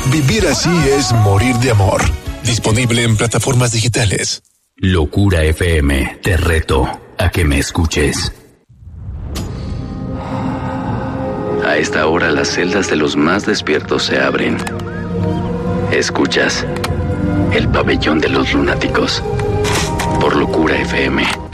Vivir así es morir de amor. Disponible en plataformas digitales. Locura FM, te reto a que me escuches. A esta hora las celdas de los más despiertos se abren. Escuchas el pabellón de los lunáticos por Locura FM.